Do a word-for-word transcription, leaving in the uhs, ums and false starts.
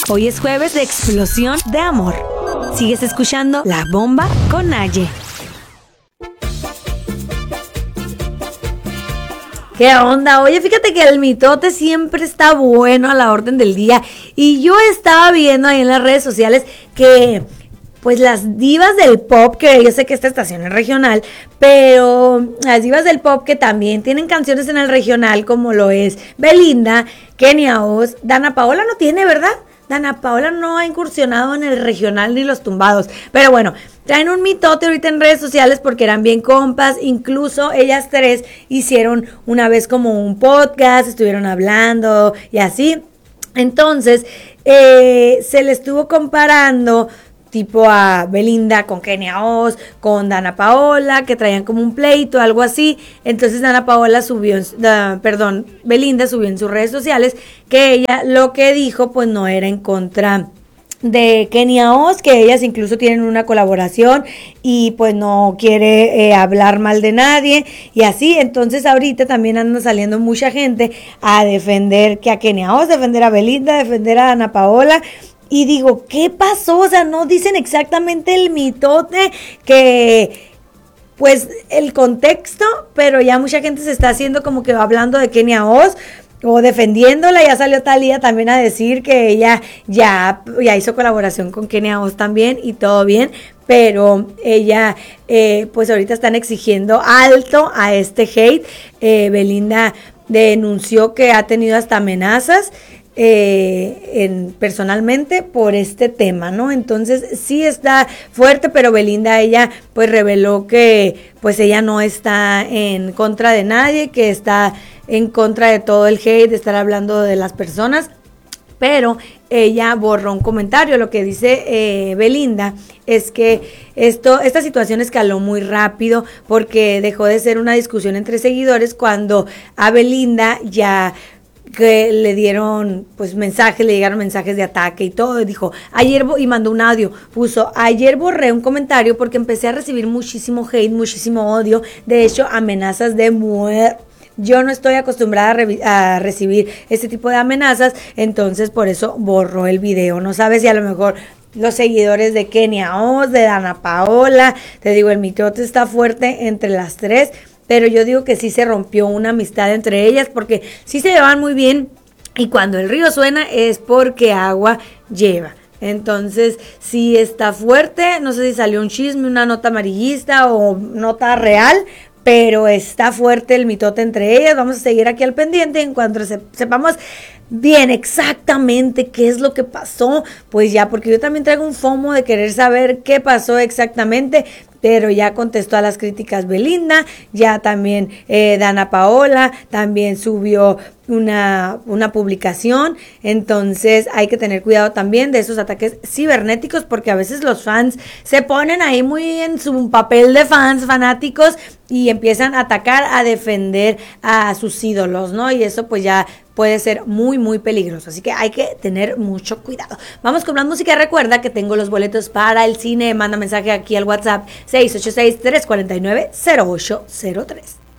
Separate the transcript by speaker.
Speaker 1: Hoy es jueves de explosión de amor. Sigues escuchando La Bomba con Naye. ¿Qué onda? Oye, fíjate que el mitote siempre está bueno a la orden del día. Y yo estaba viendo ahí en las redes sociales que pues las divas del pop, que yo sé que esta estación es regional, pero las divas del pop que también tienen canciones en el regional, como lo es Belinda, Kenia Oz, Dana Paola no tiene, ¿verdad? Dana Paola no ha incursionado en el regional ni los tumbados, pero bueno, traen un mitote ahorita en redes sociales porque eran bien compas, incluso ellas tres hicieron una vez como un podcast, estuvieron hablando y así, entonces eh, se le estuvo comparando tipo a Belinda con Kenia Oz, con Dana Paola, que traían como un pleito, algo así. Entonces Dana Paola subió, uh, perdón, Belinda subió en sus redes sociales que ella lo que dijo pues no era en contra de Kenia Oz, que ellas incluso tienen una colaboración y pues no quiere eh, hablar mal de nadie y así. Entonces ahorita también anda saliendo mucha gente a defender que a Kenia Oz, defender a Belinda, defender a Dana Paola. Y digo, ¿qué pasó? O sea, no dicen exactamente el mitote que, pues, el contexto, pero ya mucha gente se está haciendo como que hablando de Kenia Oz o defendiéndola. Ya salió Thalía también a decir que ella ya, ya hizo colaboración con Kenia Oz también y todo bien, pero ella, eh, pues ahorita están exigiendo alto a este hate. Eh, Belinda denunció que ha tenido hasta amenazas Eh, en, personalmente por este tema, ¿no? Entonces sí está fuerte, pero Belinda ella pues reveló que pues ella no está en contra de nadie, que está en contra de todo el hate, de estar hablando de las personas, pero ella borró un comentario. Lo que dice eh, Belinda es que esto, esta situación escaló muy rápido porque dejó de ser una discusión entre seguidores cuando a Belinda ya que le dieron pues mensajes, le llegaron mensajes de ataque y todo, y dijo, ayer, y mandó un audio, puso, ayer borré un comentario porque empecé a recibir muchísimo hate, muchísimo odio, de hecho amenazas de muerte. Yo no estoy acostumbrada a, re- a recibir este tipo de amenazas, entonces por eso borró el video. No sabes si a lo mejor los seguidores de Kenia Oz, de Dana Paola, te digo, el mitote está fuerte entre las tres, pero yo digo que sí se rompió una amistad entre ellas porque sí se llevan muy bien y cuando el río suena es porque agua lleva. Entonces sí está fuerte, no sé si salió un chisme, una nota amarillista o nota real, pero está fuerte el mitote entre ellas. Vamos a seguir aquí al pendiente en cuanto se, sepamos bien exactamente qué es lo que pasó, pues ya, porque yo también traigo un FOMO de querer saber qué pasó exactamente, pero ya contestó a las críticas Belinda, ya también eh, Dana Paola también subió una, una publicación, entonces hay que tener cuidado también de esos ataques cibernéticos porque a veces los fans se ponen ahí muy en su papel de fans fanáticos y empiezan a atacar, a defender a sus ídolos, ¿no? Y eso pues ya puede ser muy, muy peligroso. Así que hay que tener mucho cuidado. Vamos con más música. Recuerda que tengo los boletos para el cine. Manda mensaje aquí al WhatsApp seis ocho seis, tres cuatro nueve, cero ocho cero tres.